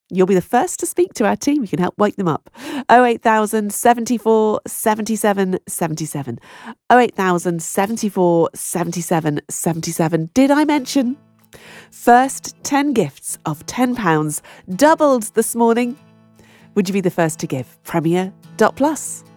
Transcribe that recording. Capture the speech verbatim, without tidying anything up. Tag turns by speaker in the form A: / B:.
A: You'll be the first to speak to our team. We can help wake them up. oh eight thousand seventy-four seventy-seven seventy-seven. oh eight thousand seventy-four seventy-seven seventy-seven. Did I mention? First ten gifts of ten pounds doubled this morning. Would you be the first to give? Premier dot plus.